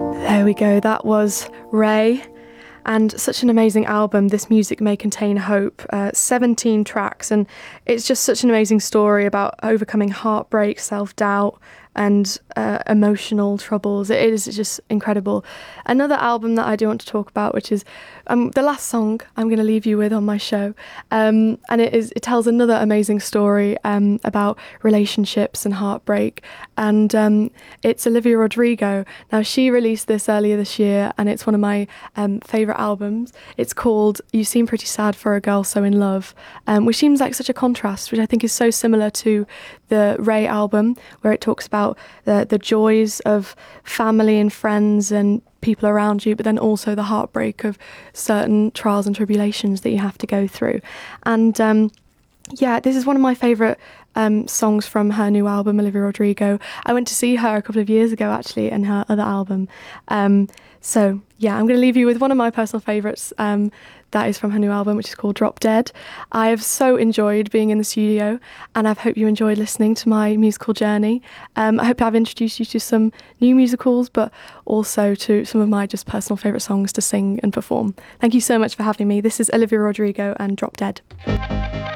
There we go, that was Ray. And such an amazing album, This Music May Contain Hope, 17 tracks, and it's just such an amazing story about overcoming heartbreak, self-doubt, and emotional troubles. It is just incredible. Another album that I do want to talk about, which is the last song I'm going to leave you with on my show, and it tells another amazing story about relationships and heartbreak, and it's Olivia Rodrigo. Now, she released this earlier this year, and it's one of my favourite albums. It's called You Seem Pretty Sad for a Girl So In Love, which seems like such a contrast, which I think is so similar to the Ray album, where it talks about the joys of family and friends and people around you, but then also the heartbreak of certain trials and tribulations that you have to go through. And this is one of my favourite songs from her new album, Olivia Rodrigo. I went to see her a couple of years ago, actually, in her other album. I'm going to leave you with one of my personal favourites. That is from her new album, which is called Drop Dead. I have so enjoyed being in the studio, and I hope you enjoyed listening to my musical journey. I hope I've introduced you to some new musicals, but also to some of my just personal favourite songs to sing and perform. Thank you so much for having me. This is Olivia Rodrigo and Drop Dead.